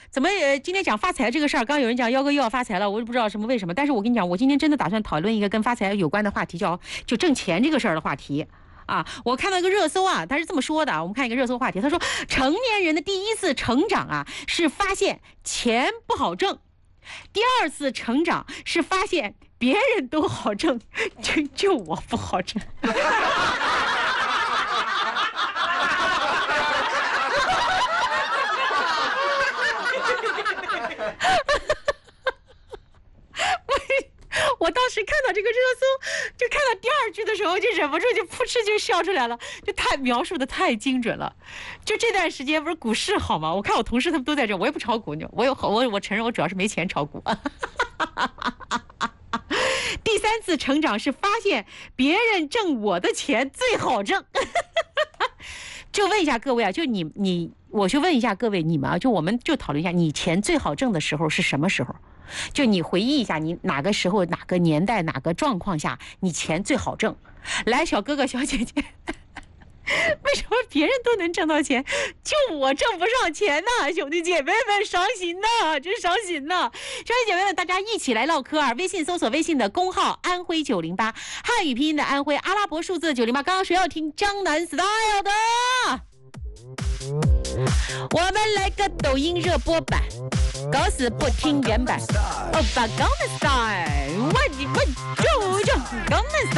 怎么今天讲发财这个事儿？刚刚有人讲幺哥又要发财了，我也不知道为什么。但是我跟你讲，我今天真的打算讨论一个跟发财有关的话题，就挣钱这个事儿的话题。啊，我看到一个热搜啊，他是这么说的，我们看一个热搜话题，他说成年人的第一次成长啊，是发现钱不好挣；第二次成长是发现别人都好挣，就我不好挣。我当时看到这个热搜，就看到第二句的时候，就忍不住就噗嗤就笑出来了，就描述的太精准了。就这段时间不是股市好吗？我看我同事他们都在这，我也不炒股，我承认我主要是没钱炒股。第三次成长是发现别人挣我的钱最好挣。就问一下各位啊，就我就问一下各位你们啊，就我们就讨论一下，你钱最好挣的时候是什么时候？就你回忆一下，你哪个时候、哪个年代、哪个状况下，你钱最好挣？来，小哥哥、小姐姐，为什么别人都能挣到钱，就我挣不上钱呢？兄弟姐妹们，伤心呐，真伤心呐！兄弟姐妹们，大家一起来唠嗑啊！微信搜索微信的公号安徽908，汉语拼音的安徽，阿拉伯数字908。刚刚谁要听江南 style 的？我们来个抖音热播版，搞死不听原版。欧巴江南 style，我就江南 style。